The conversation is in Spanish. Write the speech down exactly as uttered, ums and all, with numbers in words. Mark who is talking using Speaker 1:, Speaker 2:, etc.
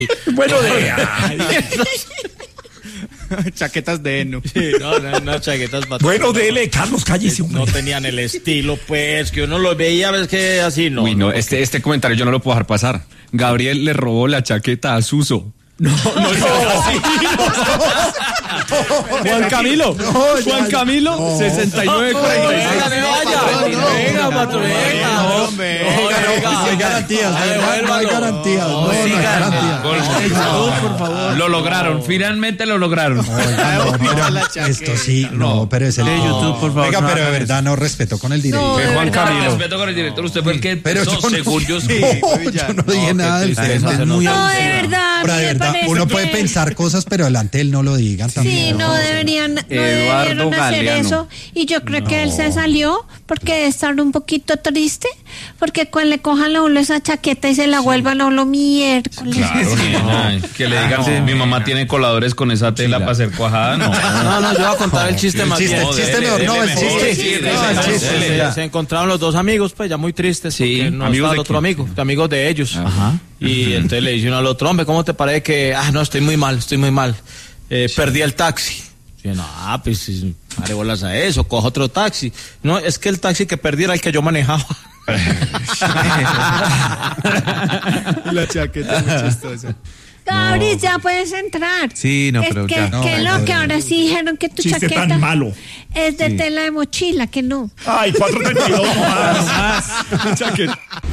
Speaker 1: Bueno, de...
Speaker 2: chaquetas de heno.
Speaker 3: Sí, no, no, no, chaquetas para
Speaker 1: Bueno, dele, Carlos, cállese.
Speaker 3: No tenían el estilo, pues, que uno lo veía, ves que así, no.
Speaker 4: Uy, no, no este, este comentario yo no lo puedo dejar pasar. Gabriel le robó la chaqueta a Suso.
Speaker 1: No, no, no, así.
Speaker 2: Juan Camilo,
Speaker 1: No,
Speaker 2: Juan
Speaker 1: ya,
Speaker 2: Camilo,
Speaker 1: no.
Speaker 2: sesenta y nueve cuarenta y seis.
Speaker 3: Venga, patrón, venga,
Speaker 2: hombre.
Speaker 1: No hay garantías, de verdad, no hay garantías. No, no hay garantías.
Speaker 4: Por favor. Lo lograron, finalmente lo lograron.
Speaker 1: Oiga, no, pero esto sí, no, pero es el
Speaker 2: De YouTube, por favor,
Speaker 1: Oiga,
Speaker 2: no
Speaker 1: pero de
Speaker 2: hagan
Speaker 1: verdad no respeto con el director.
Speaker 5: No, de
Speaker 4: Juan
Speaker 5: verdad.
Speaker 4: Camilo. Respeto con el director, usted fue el que
Speaker 1: Pero
Speaker 4: empezó,
Speaker 1: yo no,
Speaker 4: según yo.
Speaker 1: no, yo no dije nada del tema.
Speaker 2: es muy
Speaker 5: No, de verdad.
Speaker 1: Ahora,
Speaker 5: a mí
Speaker 1: de
Speaker 5: me
Speaker 1: verdad,
Speaker 5: parece
Speaker 1: uno puede
Speaker 5: que-
Speaker 1: pensar cosas, pero delante de él no lo digan también.
Speaker 5: Sí, no deberían, no
Speaker 4: Eduardo
Speaker 5: debieron hacer
Speaker 4: Galeano.
Speaker 5: eso. Y yo creo que él se salió porque debe estar un poquito triste, porque cuando le cojan a uno esa chaqueta y se la vuelvan a uno miércoles.
Speaker 4: Claro, nena, que le digan, mi mamá tiene coladores con esa tela para hacer cuajada, no.
Speaker 3: No, no, yo voy a contar el chiste
Speaker 1: El
Speaker 3: más
Speaker 1: chiste,
Speaker 3: bien.
Speaker 1: el chiste
Speaker 4: dele,
Speaker 1: mejor, no,
Speaker 4: dele
Speaker 1: el
Speaker 4: mejor,
Speaker 1: chiste,
Speaker 4: sí,
Speaker 1: no,
Speaker 4: dele,
Speaker 1: el
Speaker 4: dele,
Speaker 1: chiste,
Speaker 4: dele.
Speaker 1: ya.
Speaker 3: Se encontraron los dos amigos, pues ya muy tristes,
Speaker 4: Sí,
Speaker 3: porque no
Speaker 4: ¿amigos
Speaker 3: está el
Speaker 4: de
Speaker 3: otro
Speaker 4: quién?
Speaker 3: amigo, amigos de ellos.
Speaker 4: Ajá.
Speaker 3: Y entonces le dice uno al otro, hombre, ¿cómo te parece que, ah, no, estoy muy mal, estoy muy mal, eh, perdí el taxi? Y no, ah, pues, sí, pare bolas a eso, cojo otro taxi. No, es que el taxi que perdí era el que yo manejaba.
Speaker 2: La chaqueta es muy chistosa.
Speaker 5: Gabri, ya puedes entrar.
Speaker 2: Sí, no,
Speaker 5: es
Speaker 2: pero
Speaker 5: que,
Speaker 2: ya.
Speaker 1: No,
Speaker 5: que
Speaker 1: no,
Speaker 5: lo
Speaker 1: no,
Speaker 5: que
Speaker 1: no.
Speaker 5: ahora sí dijeron que tu
Speaker 1: Chiste
Speaker 5: chaqueta
Speaker 1: tan malo.
Speaker 5: es de tela de mochila, que no.
Speaker 1: Ay, cuatro treinta y dos nomás.
Speaker 2: Chaqueta.